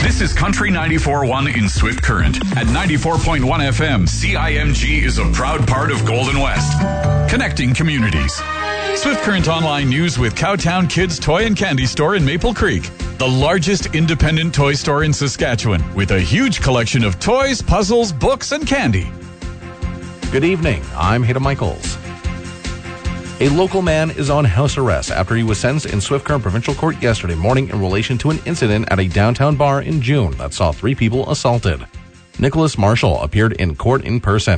This is Country 94.1 in Swift Current. At 94.1 FM, CIMG is a proud part of Golden West, connecting communities. Swift Current Online News with Cowtown Kids Toy and Candy Store in Maple Creek, the largest independent toy store in Saskatchewan, with a huge collection of toys, puzzles, books, and candy. Good evening, I'm Hayden Michaels. A local man is on house arrest after he was sentenced in Swift Current Provincial Court yesterday morning in relation to an incident at a downtown bar in June that saw 3 people assaulted. Nicholas Marshall appeared in court in person.